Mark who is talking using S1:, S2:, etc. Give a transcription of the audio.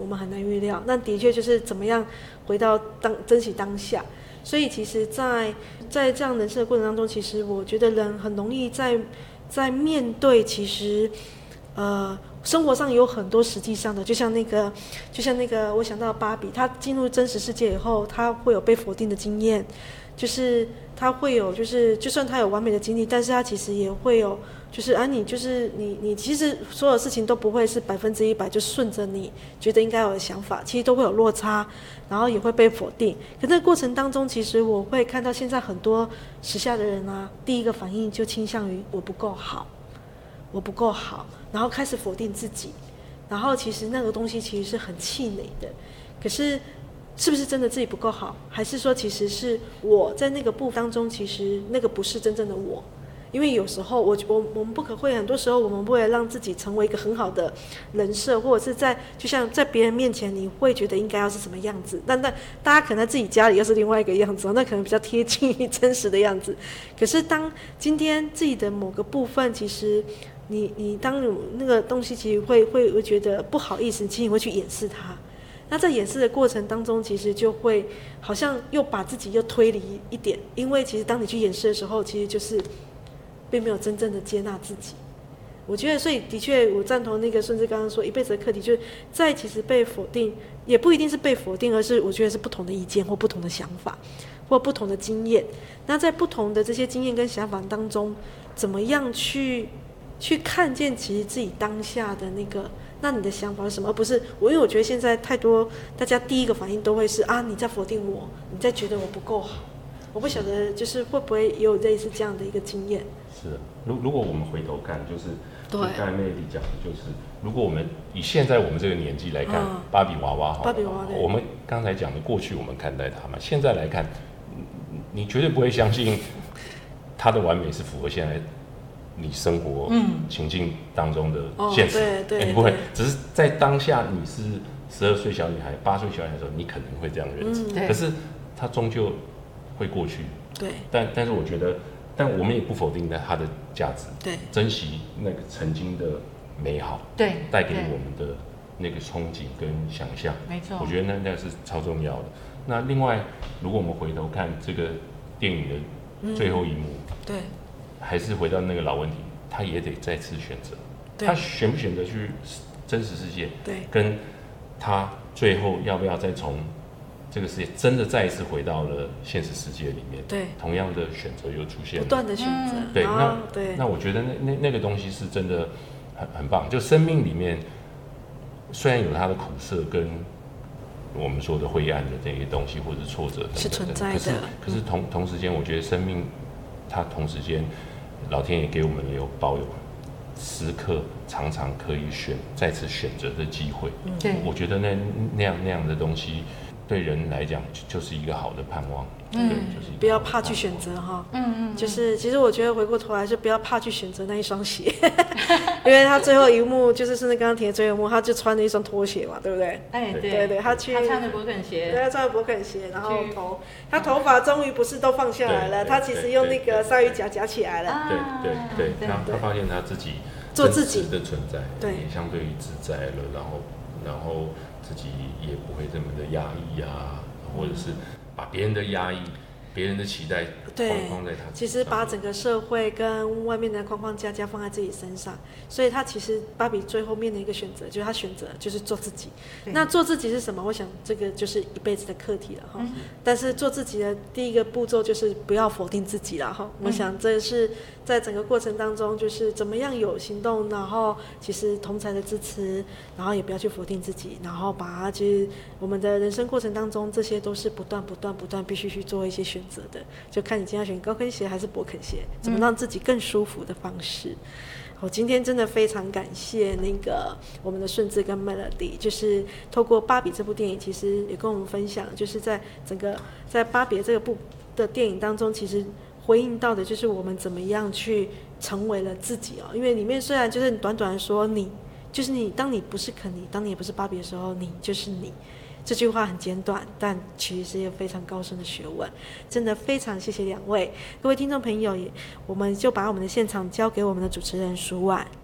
S1: 们很难预料。那的确就是怎么样回到珍惜当下。所以其实在这样人生的过程当中，其实我觉得人很容易在面对其实生活上有很多实际上的，就像那个，我想到芭比，她进入真实世界以后，她会有被否定的经验，就是她会有，就是就算她有完美的经历，但是她其实也会有，就是你其实所有事情都不会是100%就顺着你觉得应该有的想法，其实都会有落差，然后也会被否定。可那个过程当中，其实我会看到现在很多时下的人啊，第一个反应就倾向于我不够好。然后开始否定自己，然后其实那个东西其实是很气馁的。可是是不是真的自己不够好，还是说其实是我在那个部分当中，其实那个不是真正的我？因为有时候我们不可会，很多时候我们为了让自己成为一个很好的人设，或者是就像在别人面前，你会觉得应该要是什么样子，但大家可能在自己家里又是另外一个样子，那可能比较贴近于真实的样子。可是当今天自己的某个部分，其实你当那个东西其实会觉得不好意思，其实你会去掩饰它。那在掩饰的过程当中，其实就会好像又把自己又推离一点，因为其实当你去掩饰的时候，其实就是并没有真正的接纳自己。我觉得，所以的确，我赞同那个顺治刚刚说，一辈子的课题就是在其实被否定，也不一定是被否定，而是我觉得是不同的意见或不同的想法或不同的经验。那在不同的这些经验跟想法当中，怎么样去看见其实自己当下的那你的想法是什么，而不是因为我觉得现在太多大家第一个反应都会是你在否定我，你在觉得我不够好。我不晓得就是会不会也有类似这样的一个经验。
S2: 是的，如果我们回头看，就是刚才妹弟讲的，就是如果我们以现在我们这个年纪来看，芭比娃娃好了，芭比娃娃，我们刚才讲的过去我们看待它嘛，现在来看，你绝对不会相信它的完美是符合现在你生活情境当中的现实，
S1: 对，
S2: 不会，只是在当下你是12岁小女孩、8岁小女孩的时候，你可能会这样认知，可是它终究会过去。
S1: 对，
S2: 但是我觉得，但我们也不否定它的价值，
S1: 对，
S2: 珍惜那个曾经的美好，
S3: 对，
S2: 带给我们的那个憧憬跟想象，
S3: 没错，
S2: 我觉得那是超重要的。那另外，如果我们回头看这个电影的最后一幕，
S1: 对。
S2: 还是回到那个老问题，他也得再次选择，他选不选择去真实世界，
S1: 对，
S2: 跟他最后要不要再从这个世界真的再一次回到了现实世界里面，
S1: 对，
S2: 同样的选择又出现了，
S1: 不断的选择，
S2: 对，那我觉得那个东西是真的很棒，就生命里面虽然有它的苦涩跟我们说的灰暗的这些东西或者挫折等等，
S1: 是存在的，
S2: 可是同时间，我觉得生命它同时间。老天爷给我们保有时刻常常可以再次选择的机会，我觉得那样的东西对人来讲就是一个好的盼望，就是
S1: 不要怕去选择哈，就是其实我觉得回过头来就不要怕去选择那一双鞋，因为他最后一幕就是刚刚提的最后一幕，他就穿了一双拖鞋嘛，对不对？对，他穿
S3: 着勃肯鞋，
S1: 对，他穿着勃肯鞋，然后他头发终于不是都放下来了，他其实用那个鲨鱼夹夹起来了，
S2: 对，他发现他自己
S1: 做自己
S2: 的存在，
S1: 对，
S2: 也相对于自在了，然后自己也不会这么的压抑啊，或者是把别人的压抑、别人的期待框在他身上，
S1: 其实把整个社会跟外面的框架放在自己身上，所以他其实芭比最后面的一个选择就是他选择就是做自己。那做自己是什么？我想这个就是一辈子的课题了哈。但是做自己的第一个步骤就是不要否定自己了哈。我想这是在整个过程当中，就是怎么样有行动，然后其实同侪的支持，然后也不要去否定自己，然后把它其实我们的人生过程当中，这些都是不断必须去做一些选择的，就看你今天要选高跟鞋还是勃肯鞋，怎么让自己更舒服的方式。我今天真的非常感谢那个我们的顺治跟 Melody， 就是透过芭比这部电影，其实也跟我们分享，就是在整个在芭比这个部的电影当中，其实回应到的就是我们怎么样去成为了自己哦。因为里面虽然就是短短的说你就是你，当你不是肯尼，当你也不是芭比的时候，你就是你。这句话很简短，但其实是一个非常高深的学问。真的非常谢谢两位，各位听众朋友，我们就把我们的现场交给我们的主持人舒婉。